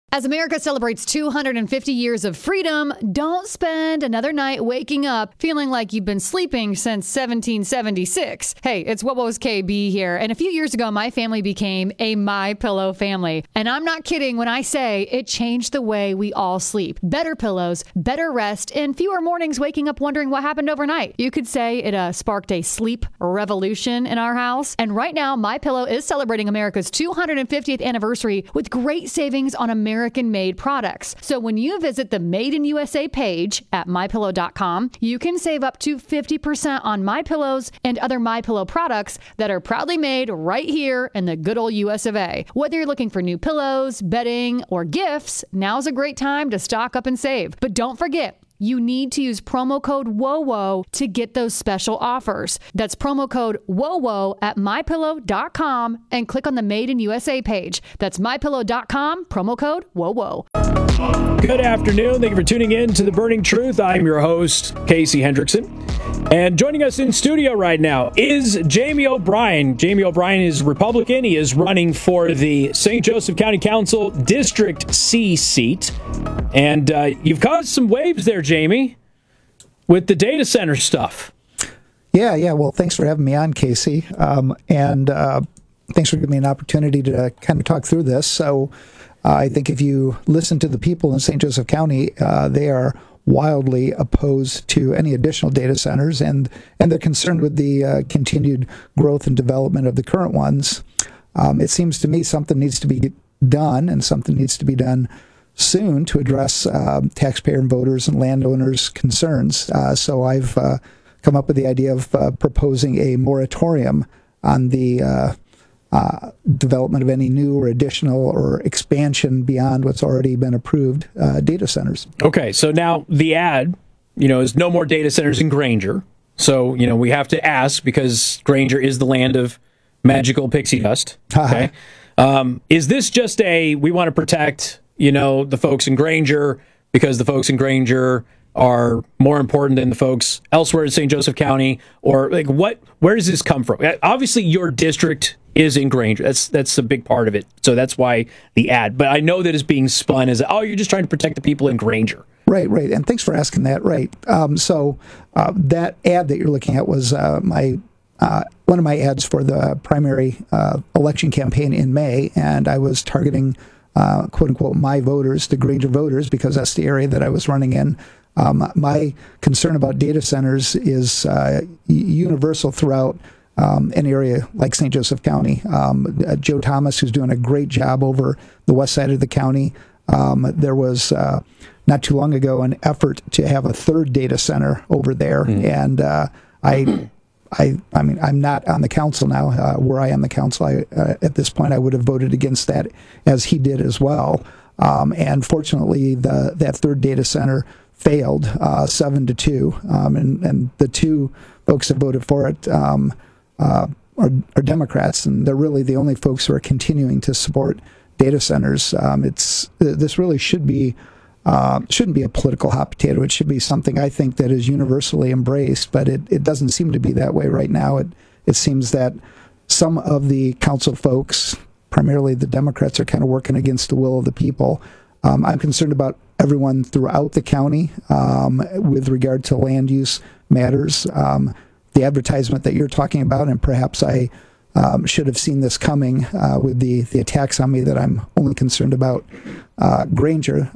As America celebrates 250 years of freedom, don't spend another night waking up feeling like you've been sleeping since 1776. Hey, it's What Was KB here. And a few years ago, my family became a MyPillow family. And I'm not kidding when I say it changed the way we all sleep. Better pillows, better rest, and fewer mornings waking up wondering what happened overnight. You could say it sparked a sleep revolution in our house. And right now, MyPillow is celebrating America's 250th anniversary with great savings on American-made products. So when you visit the Made in USA page at MyPillow.com, you can save up to 50% on MyPillows and other MyPillow products that are proudly made right here in the good old US of A. Whether you're looking for new pillows, bedding, or gifts, now's a great time to stock up and save. But don't forget, you need to use promo code WOWO to get those special offers. That's promo code WOWO at MyPillow.com and click on the Made in USA page. That's MyPillow.com, promo code WOWO. Good afternoon. Thank you for tuning in to The Burning Truth. I'm your host, Casey Hendrickson. And joining us in studio right now is Jamie O'Brien. Jamie O'Brien is Republican. He is running for the St. Joseph County Council District C seat. And you've caused some waves there, Jamie, with the data center stuff. Yeah. Well, thanks for having me on, Casey. And thanks for giving me an opportunity to kind of talk through this. So I think if you listen to the people in St. Joseph County, they are wildly opposed to any additional data centers, and they're concerned with the continued growth and development of the current ones. It seems to me something needs to be done, and something needs to be done soon to address taxpayer and voters and landowners' concerns. So I've come up with the idea of proposing a moratorium on the development of any new or additional or expansion beyond what's already been approved data centers. Okay, so now the ad, is no more data centers in Granger. So, we have to ask, because Granger is the land of magical pixie dust. Okay, is this just we want to protect, the folks in Granger because the folks in Granger are more important than the folks elsewhere in St. Joseph County? Or where does this come from? Obviously, your district is in Granger. That's a big part of it. So that's why the ad. But I know that it's being spun as, you're just trying to protect the people in Granger. Right. And thanks for asking that. Right. So that ad that you're looking at was one of my ads for the primary election campaign in May, and I was targeting quote unquote my voters, the Granger voters, because that's the area that I was running in. My concern about data centers is universal throughout an area like St. Joseph County. Joe Thomas, who's doing a great job over the west side of the county. There was not too long ago an effort to have a third data center over there, and I mean, I'm not on the council now. Were I on the council, at this point, I would have voted against that, as he did as well. And fortunately, that third data center failed 7-2, and the two folks that voted for it are Democrats, and they're really the only folks who are continuing to support data centers. This really shouldn't be a political hot potato. It should be something, I think, that is universally embraced, but it doesn't seem to be that way right now. It seems that some of the council folks, primarily the Democrats, are kind of working against the will of the people. I'm concerned about everyone throughout the county with regard to land use matters. The advertisement that you're talking about, and perhaps I should have seen this coming with the attacks on me, that I'm only concerned about Granger.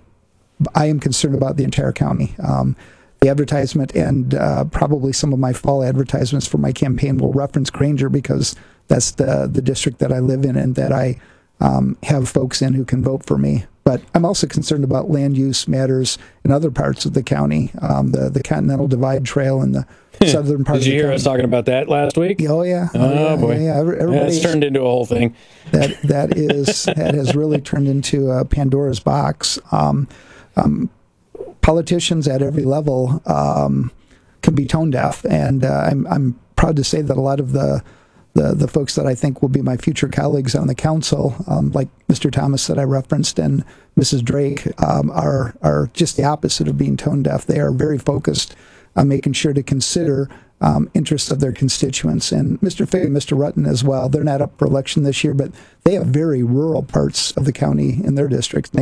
I am concerned about the entire county. The advertisement and probably some of my fall advertisements for my campaign will reference Granger, because that's the district that I live in and that I have folks in who can vote for me. But I'm also concerned about land use matters in other parts of the county, the Continental Divide Trail and the southern part of the county. Did you hear us talking about that last week? Oh, yeah. Oh, boy. Yeah. It's turned into a whole thing. That has really turned into a Pandora's box. Politicians at every level can be tone deaf, and I'm proud to say that a lot of the folks that I think will be my future colleagues on the council, like Mr. Thomas that I referenced and Mrs. Drake, are just the opposite of being tone deaf. They are very focused on making sure to consider interests of their constituents. And Mr. Figg and Mr. Rutten as well. They're not up for election this year, but they have very rural parts of the county in their districts.